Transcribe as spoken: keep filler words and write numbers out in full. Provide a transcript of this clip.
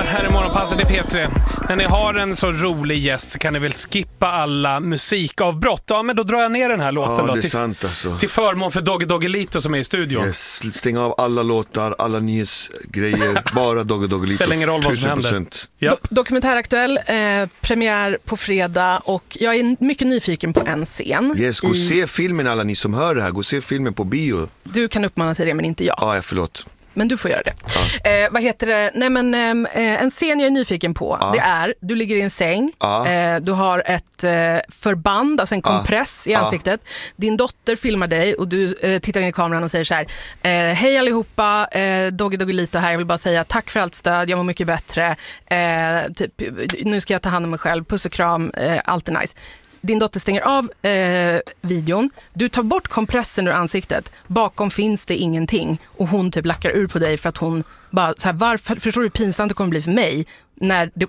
här är Morgonpasset i P tre. När ni har en så rolig gäst så kan ni väl skippa alla musikavbrott. Ja, men då drar jag ner den här låten ja, då, det är till, sant, alltså. till förmån för Doggy Doggelito som är i studion. Yes, stäng av alla låtar, alla nyhetsgrejer, bara Doggy Doggelito. Spelar ingen roll vad som händer. Ja. Do- Dokumentäraktuell, eh, premiär på fredag och jag är mycket nyfiken på en scen. Yes, gå och i... se filmen alla ni som hör det här. Gå och se filmen på bio. Du kan uppmana till det men inte jag. Ja, förlåt. Men du får göra det. Ja. Eh, vad heter det? Nej, men, eh, en scen jag är nyfiken på, ja. det är, du ligger i en säng, ja. eh, du har ett eh, förband, alltså en kompress ja. i ansiktet. Ja. Din dotter filmar dig och du eh, tittar in i kameran och säger så här: eh, hej allihopa, eh, Doggy Doggelito här, jag vill bara säga tack för allt stöd, jag mår mycket bättre. Eh, typ, nu ska jag ta hand om mig själv, puss och kram, eh, allt är nice. Din dotter stänger av eh, videon. Du tar bort kompressen ur ansiktet. Bakom finns det ingenting. Och hon typ lackar ur på dig för att hon bara så här, varför, förstår du hur pinsamt det kommer bli för mig när det